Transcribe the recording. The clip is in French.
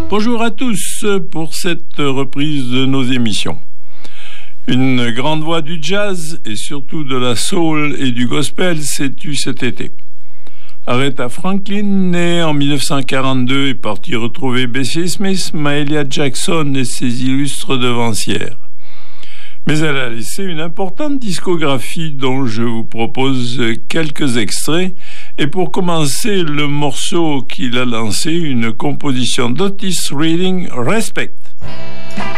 Bonjour à tous pour cette reprise de nos émissions. Une grande voix du jazz et surtout de la soul et du gospel s'est tue cet été. Aretha Franklin, née en 1942, est partie retrouver Bessie Smith, Mahalia Jackson et ses illustres devancières. Mais elle a laissé une importante discographie dont je vous propose quelques extraits. Et pour commencer, le morceau qu'il a lancé, une composition d'Otis Redding, Respect.